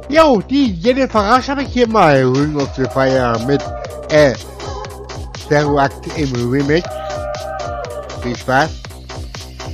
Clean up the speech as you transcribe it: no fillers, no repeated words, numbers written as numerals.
Jo, die Jennifer Rasch habe ich hier mal Ring of the Fire mit Stereoact im Remix. Viel Spaß.